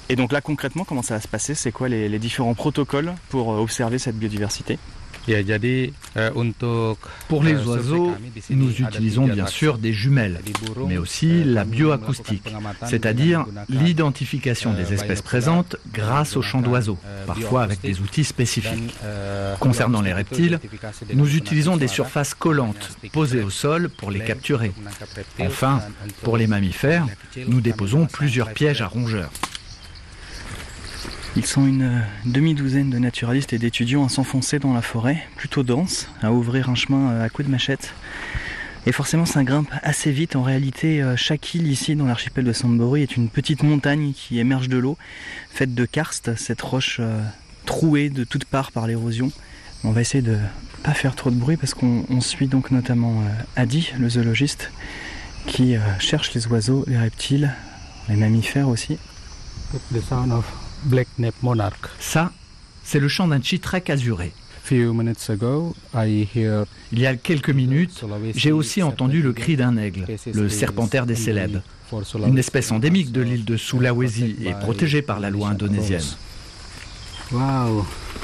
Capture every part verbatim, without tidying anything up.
Et donc là concrètement, comment ça va se passer? C'est quoi les, les différents protocoles pour observer cette biodiversité? Pour les oiseaux, nous utilisons bien sûr des jumelles, mais aussi la bioacoustique, c'est-à-dire l'identification des espèces présentes grâce aux chants d'oiseaux, parfois avec des outils spécifiques. Concernant les reptiles, nous utilisons des surfaces collantes posées au sol pour les capturer. Enfin, pour les mammifères, nous déposons plusieurs pièges à rongeurs. Ils sont une demi-douzaine de naturalistes et d'étudiants à s'enfoncer dans la forêt, plutôt dense, à ouvrir un chemin à coups de machette. Et forcément ça grimpe assez vite. En réalité, chaque île ici dans l'archipel de Sambori est une petite montagne qui émerge de l'eau, faite de karst, cette roche trouée de toutes parts par l'érosion. On va essayer de ne pas faire trop de bruit parce qu'on on suit donc notamment Adi, le zoologiste, qui cherche les oiseaux, les reptiles, les mammifères aussi. Ça, c'est le chant d'un chitrek azuré. Il y a quelques minutes, j'ai aussi entendu le cri d'un aigle, le serpentaire des Célèbes, une espèce endémique de l'île de Sulawesi et protégée par la loi indonésienne. Waouh!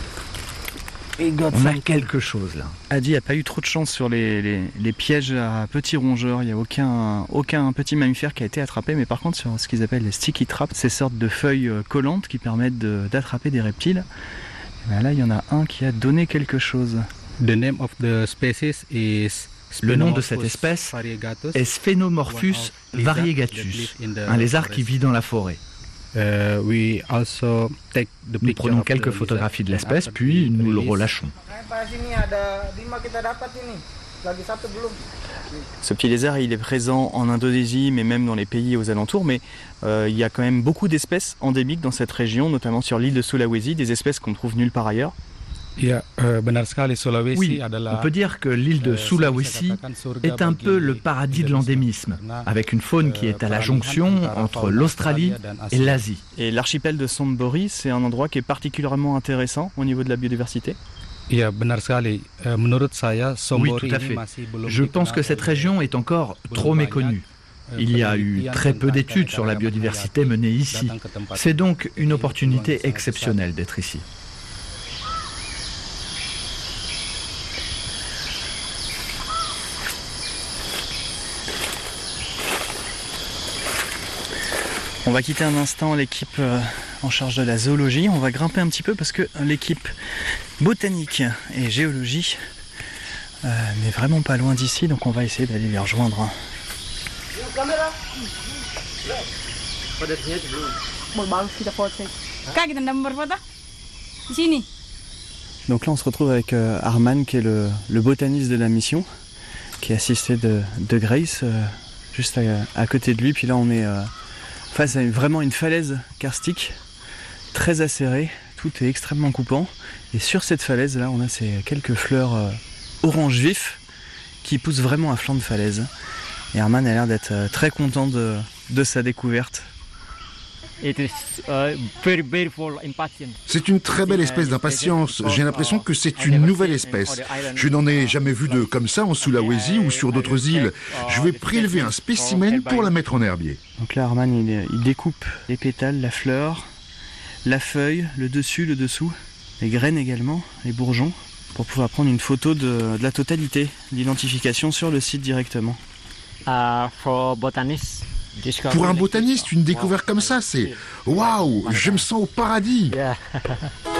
On a quelque chose là. Adi n'a pas eu trop de chance sur les, les, les pièges à petits rongeurs. Il n'y a aucun, aucun petit mammifère qui a été attrapé, mais par contre sur ce qu'ils appellent les sticky traps, ces sortes de feuilles collantes qui permettent de, d'attraper des reptiles, ben là il y en a un qui a donné quelque chose. The name of the species is Le nom de cette espèce est Sphenomorphus variegatus, un lézard qui vit dans la forêt. Nous prenons quelques photographies de l'espèce, puis nous le relâchons. Ce petit lézard, il est présent en Indonésie, mais même dans les pays aux alentours. Mais euh, il y a quand même beaucoup d'espèces endémiques dans cette région, notamment sur l'île de Sulawesi, des espèces qu'on trouve nulle part ailleurs. Oui, on peut dire que l'île de Sulawesi est un peu le paradis de l'endémisme, avec une faune qui est à la jonction entre l'Australie et l'Asie. Et l'archipel de Sambori, c'est un endroit qui est particulièrement intéressant au niveau de la biodiversité? Oui, tout à fait. Je pense que cette région est encore trop méconnue. Il y a eu très peu d'études sur la biodiversité menées ici. C'est donc une opportunité exceptionnelle d'être ici. On va quitter un instant l'équipe en charge de la zoologie. On va grimper un petit peu parce que l'équipe botanique et géologie euh, n'est vraiment pas loin d'ici. Donc on va essayer d'aller les rejoindre. Donc là on se retrouve avec euh, Arman qui est le, le botaniste de la mission, qui est assisté de, de Grace euh, juste à, à côté de lui. Puis là on est... Euh, face à vraiment une falaise karstique très acérée, tout est extrêmement coupant et sur cette falaise là on a ces quelques fleurs euh, orange vif qui poussent vraiment à flanc de falaise et Arman a l'air d'être euh, très content de, de sa découverte. C'est une très belle espèce d'impatience. J'ai l'impression que c'est une nouvelle espèce. Je n'en ai jamais vu de comme ça en Sulawesi ou sur d'autres îles. Je vais prélever un spécimen pour la mettre en herbier. Donc là, Arman, il, il découpe les pétales, la fleur, la feuille, le dessus, le dessous, les graines également, les bourgeons, pour pouvoir prendre une photo de, de la totalité, l'identification sur le site directement. Uh, for botanists. Pour un botaniste, une découverte comme ça, c'est waouh, je me sens au paradis. Yeah.